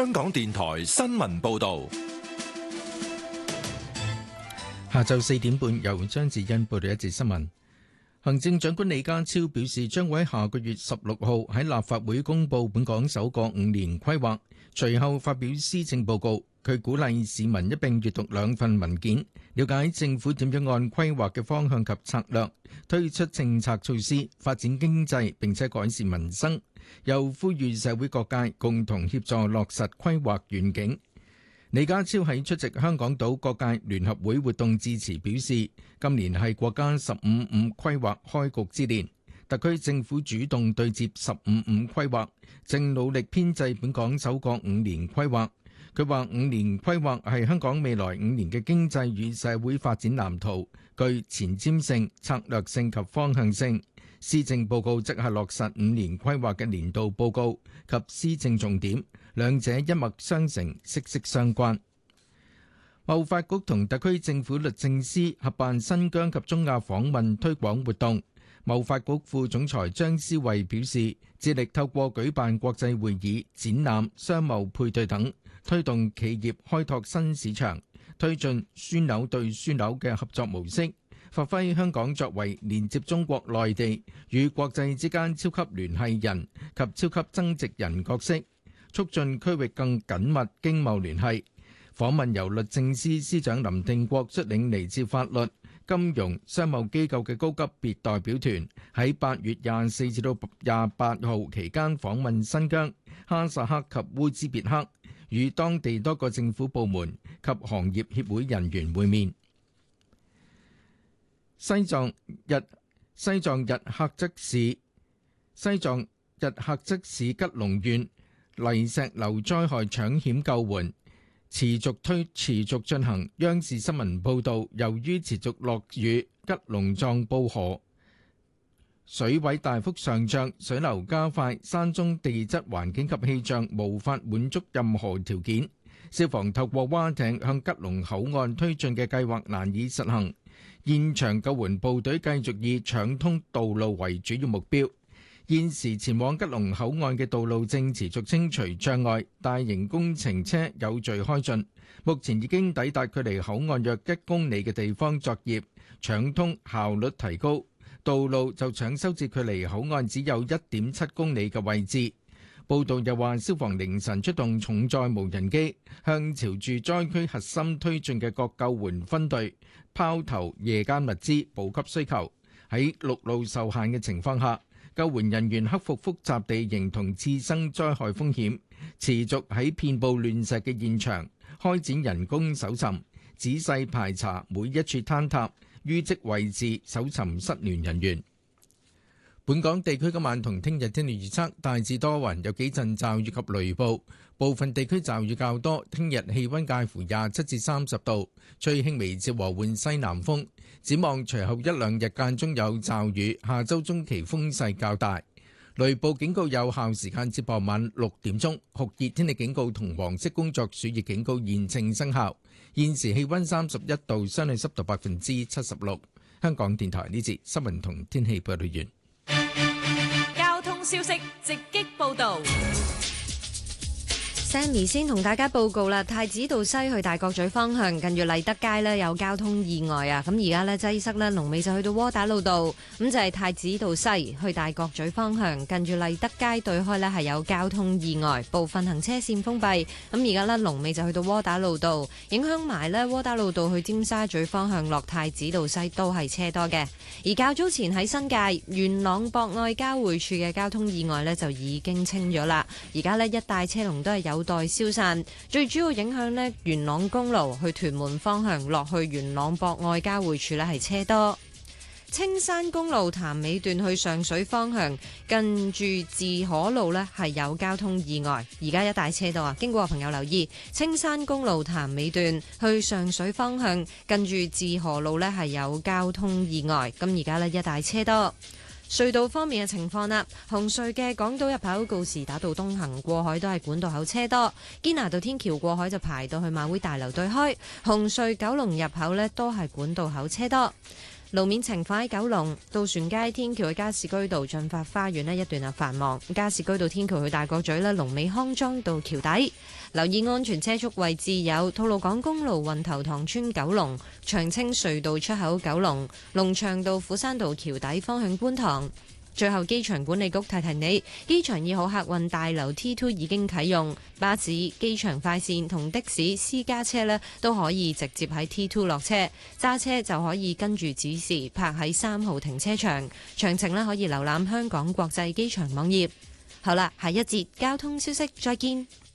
香港電台新聞報道。 下晝4點半，由張智欣報道一節新聞。行政長官李家超表示，將會喺下個月16號喺立法會公布本港首個5年規劃，隨後發表施政報告。佢鼓勵市民一並閱讀兩份文件，了解政府點樣按規劃嘅方向及策略推出政策措施，發展經濟並且改善民生。又呼籲社會各界共同協助落實規劃願景。李家超喺出席香港島各界聯合會活動致辭表示，今年係國家15-5規劃開局之年，特區政府主動對接15-5規劃，正努力編製本港首個5年規劃。佢話5年規劃係香港未來5年嘅經濟與社會發展藍圖，具前瞻性、策略性及方向性。施政報告即係落實5年規劃嘅年度報告及施政重點，兩者一脈相承，息息相關。貿發局同特區政府律政司合辦新疆及中亞訪問推廣活動。貿發局副總裁張思慧表示，致力透過舉辦國際會議、展覽、商貿配對等，推動企業開拓新市場，推進樞紐對樞紐嘅合作模式，發揮香港作為連接中國內地與國際之間超級聯繫人及超級增值人角色，促進區域更緊密經貿聯繫。訪問由律政司司長林定國率領嚟自法律、金融、商貿機構嘅高級別代表團，喺8月24至到28號期間訪問新疆、哈薩克及烏茲別克，與當地多個政府部門及行業協會人員會面。西藏日喀則市吉龍縣泥石流災害搶險救援持續進行。央視新聞報導，由於持續落雨，吉龍藏布河水位大幅上漲，水流加快，山中地質環境及氣象無法滿足任何條件。消防透過蛙艇向吉龍口岸推進嘅計劃難以實行。現場救援部隊繼續以搶通道路為主要目標。現時前往吉隆口岸嘅道路正持續清除障礙，大型工程車有序開進，目前已經抵達距離口岸約1公里嘅地方作業，搶通效率提高。道路就搶修至距離口岸只有1.7公里嘅位置。報道又話，消防凌晨出動重載無人機，向朝住災區核心推進嘅各救援分隊拋投夜間物資，補給需求。喺陸路受限嘅情況下，救援人員克服複雜地形同次生災害風險，持續喺遍佈亂石嘅現場開展人工搜尋，仔細排查每一處坍塌、淤積位置，搜尋失聯人員。本港地區今晚同聽日天氣預測大致多雲，有幾陣驟雨及雷暴，部分地區驟雨較多。聽日氣溫介乎27至30度，吹輕微至和緩西南風。展望隨後一兩日間中有驟雨，下周中期風勢較大。雷暴警告有效時間至傍晚6點鐘，酷熱天氣警告同黃色工作暑熱警告現正生效。現時氣溫31度，相對濕度76%。香港電台呢節新聞同天氣報道完。 交通消息直擊報道。 Sammy 先同大家報告啦，太子道西去大角咀方向，近住麗德街呢有交通意外啊！咁而家呢擠塞呢，龍尾就去到窩打老道，咁就係太子道西去大角咀方向，近住麗德街對開呢係有交通意外，部分行車線封閉。咁而家呢龍尾就去到窩打老道，影響埋呢窩打老道去尖沙咀方向落太子道西都係車多嘅。而較早前喺新界元朗博愛交匯處嘅交通意外呢就已經清咗啦，而家呢一帶車龍都係有待消散，最主要影響呢元朗公路去屯門方向落去元朗博愛交匯處呢係車多。青山公路潭尾段去上水方向，近住自可路呢係有交通意外，而家一帶車多啊！經過嘅朋友留意，青山公路潭尾段去上水方向，近住自可路呢係有交通意外，咁而家呢一帶車多。隧道方面嘅情況啦，紅隧嘅港島入口告士打道東行過海都係管道口車多，堅拿道天橋過海就排到去馬會大樓對開，紅隧九龍入口呢都係管道口車多。 路面情況喺九龍渡船街天橋去加士居道進發花園一段繁忙，加士居道天橋去大角咀龍尾康莊道橋底。留意安全車速位置有吐露港公路運頭塘村九龍、長青隧道出口九龍、龍翔道虎山道橋底方向觀塘。最後，機場管理局提提你，機場2號客運大樓 T2 已經啟用，巴士、機場快線同的士私家車都可以直接喺 T2 落車，揸車就可以跟住指示泊喺3號停車場。詳情可以瀏覽香港國際機場網頁。好啦，下一節交通消息再見。